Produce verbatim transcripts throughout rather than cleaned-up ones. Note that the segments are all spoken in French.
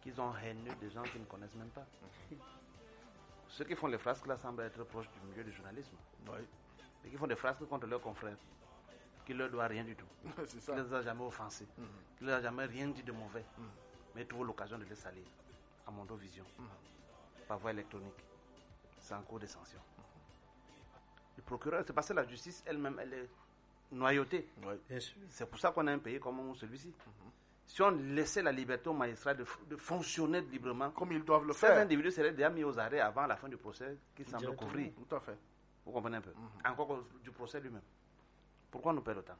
qu'ils ont haineux des gens qu'ils ne connaissent même pas. Ceux qui font les frasques là semblent être proches du milieu du journalisme. Oui. Et qui font des frasques contre leurs confrères, qui ne leur doivent rien du tout. C'est ça. Qui ne les a jamais offensés, Mhm. qui ne leur a jamais rien dit de mauvais, Mhm. mais trouvent l'occasion de les salir. À Mondovision, Mhm. par voie électronique, c'est en cours de sanction. Le procureur, c'est parce que la justice elle-même, elle est noyautée. Oui. Bien sûr. C'est pour ça qu'on a un pays comme celui-ci. Si on laissait la liberté aux magistrats de, de fonctionner librement, Comme ils doivent le ces faire. individus seraient déjà mis aux arrêts avant la fin du procès qui semble Directement. couvrir. Tout à fait. Vous comprenez un peu? Mhm. Encore que du procès lui-même. Pourquoi nous perdre le temps?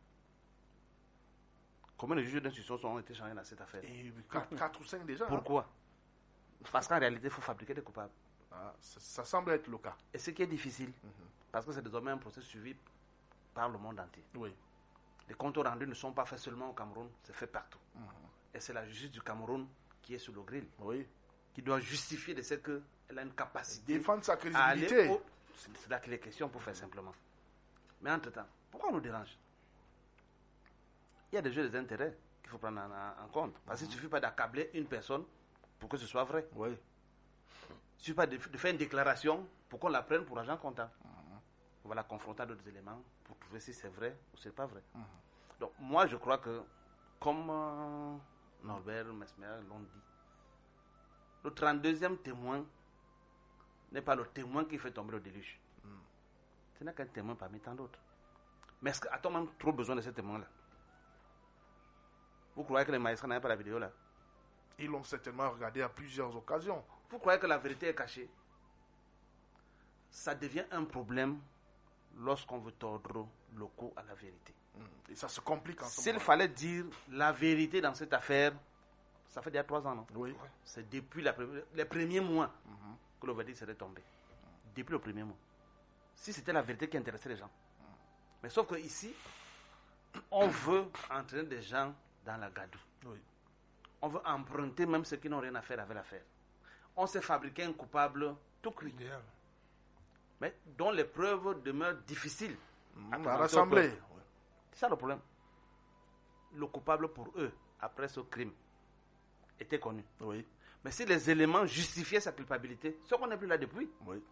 Combien de juges d'instruction ont été changés dans cette affaire? Et quatre ou cinq déjà. hein. Pourquoi? Parce qu'en réalité, il faut fabriquer des coupables. Ah, ça, ça semble être le cas. Et ce qui est difficile, Mhm. parce que c'est désormais un procès suivi par le monde entier. Oui. Les comptes rendus ne sont pas faits seulement au Cameroun, c'est fait partout. Mhm. Et c'est la justice du Cameroun qui est sur le grill, Oui. qui doit justifier de ce qu'elle a une capacité Défendre sa à aller crédibilité. au... C'est c'est là qu'il est question pour faire simplement. Mais entre-temps, pourquoi on nous dérange? Il y a des jeux d'intérêt qu'il faut prendre en, en- en compte. Parce qu'il ne suffit pas d'accabler une personne pour que ce soit vrai. Oui. Il ne suffit pas de, de faire une déclaration pour qu'on la prenne pour agent comptable. On va la confronter à d'autres éléments pour trouver si c'est vrai ou c'est pas vrai. Mhm. Donc moi je crois que, comme euh, Norbert Mesmer l'ont dit, le trente-deuxième témoin n'est pas le témoin qui fait tomber le déluge. Mhm. Ce n'est qu'un témoin parmi tant d'autres. Mais est-ce a-t-on même trop besoin de ce témoin-là? Vous croyez que les magistrats n'avaient pas la vidéo là? Ils l'ont certainement regardé à plusieurs occasions. Vous croyez que la vérité est cachée? Ça devient un problème lorsqu'on veut tordre le cou à la vérité. Mhm. Et ça se complique en ce S'il moment. fallait dire la vérité dans cette affaire, ça fait déjà trois ans, non? Oui. C'est depuis la première- les premiers mois Mhm. que le verdict serait tombé. Depuis le premier mois. Si c'était la vérité qui intéressait les gens. Mais sauf que ici, on veut entraîner des gens dans la gadoue. Oui. On veut emprunter même ceux qui n'ont rien à faire avec l'affaire. On s'est fabriqué un coupable tout cuit, Idéal. mais dont les preuves demeurent difficiles Mhm. à À présenter au rassembler. peuple. C'est ça le problème. Le coupable pour eux, après ce crime, était connu. Oui. Mais si les éléments justifiaient sa culpabilité, ce qu'on n'est plus là depuis, Oui.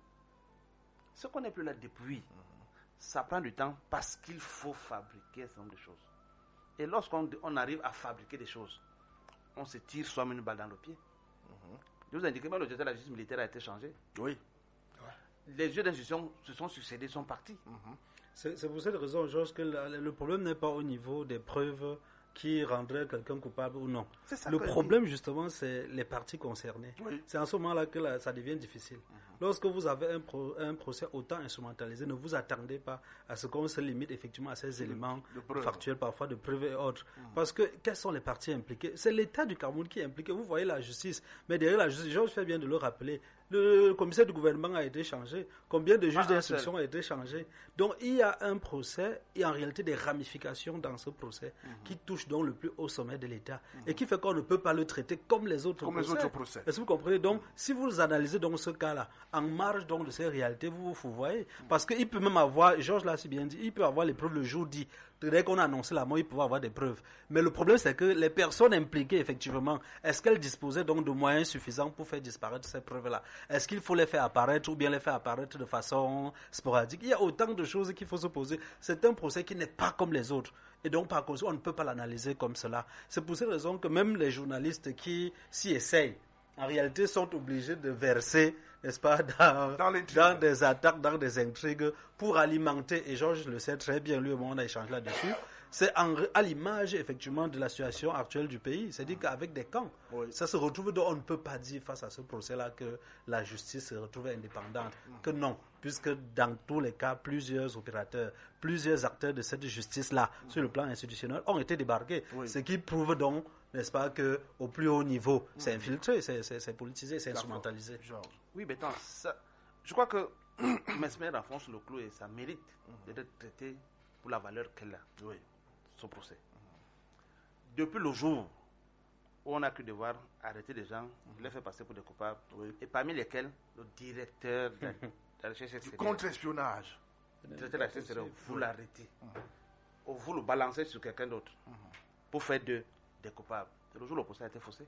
ce qu'on n'est plus là depuis, ça prend du temps parce qu'il faut fabriquer un certain nombre de choses. Et lorsqu'on on arrive à fabriquer des choses, on se tire soi-même une balle dans le pied. Je vous indique que même le directeur de la justice militaire a été changé. Oui. Les jeux d'instruction se sont succédés, sont partis. C'est c'est pour cette raison, Georges, que la- le problème n'est pas au niveau des preuves qui rendraient quelqu'un coupable ou non. C'est ça Le que je problème, justement, c'est les parties concernées. Oui. C'est en ce moment-là que la- ça devient difficile. Lorsque vous avez un, pro- un procès autant instrumentalisé, ne vous attendez pas à ce qu'on se limite effectivement à ces éléments de preuves. factuels, parfois de preuves et autres. Parce que, quelles sont les parties impliquées? C'est l'État du Cameroun qui est impliqué. Vous voyez la justice. Mais derrière la justice, Georges fait bien de le rappeler, le commissaire du gouvernement a été changé. Combien de juges Pas un d'instruction ont été changés? Donc, il y a un procès et en réalité des ramifications dans ce procès qui touchent donc le plus haut sommet de l'État et qui fait qu'on ne peut pas le traiter comme les autres Comme les procès. autres procès. Est-ce que vous comprenez? Donc, si vous analysez donc ce cas-là, en marge donc de ces réalités, vous vous voyez. Parce qu'il peut même avoir, Georges l'a si bien dit, il peut avoir les preuves le jour dit. Dès qu'on a annoncé la mort, il peut avoir des preuves. Mais le problème, c'est que les personnes impliquées, effectivement, est-ce qu'elles disposaient donc de moyens suffisants pour faire disparaître ces preuves-là? Est-ce qu'il faut les faire apparaître ou bien les faire apparaître de façon sporadique? Il y a autant de choses qu'il faut se poser. C'est un procès qui n'est pas comme les autres. Et donc, par conséquent, on ne peut pas l'analyser comme cela. C'est pour cette raison que même les journalistes qui s'y essayent, en réalité, sont obligés de verser, n'est-ce pas, dans, Dans l'intrigue. dans des attaques, dans des intrigues, pour alimenter, et Georges le sait très bien, lui et moi, on a échangé là-dessus, c'est en- à l'image, effectivement, de la situation actuelle du pays. C'est-à-dire qu'avec des camps, Oui. ça se retrouve, donc on ne peut pas dire face à ce procès-là que la justice se retrouve indépendante. Que non, puisque dans tous les cas, plusieurs opérateurs, plusieurs acteurs de cette justice-là, sur le plan institutionnel, ont été débarqués. Oui. Ce qui prouve donc, n'est-ce pas, qu'au plus haut niveau, c'est infiltré, c'est c'est- c'est politisé, c'est instrumentalisé. Georges. Oui, mais attends, ça, je crois que Mesmer enfonce le clou et ça mérite d'être traité pour la valeur qu'elle a, Oui. ce procès. Depuis le jour où on a cru devoir arrêter des gens, les faire passer pour des coupables, Oui. et parmi lesquels le directeur de la, de la recherche Du extérieure, contre-espionnage. le directeur de la recherche extérieure, vous l'arrêtez, ou vous le balancez sur quelqu'un d'autre, pour faire de, des coupables. C'est le jour où le procès a été faussé.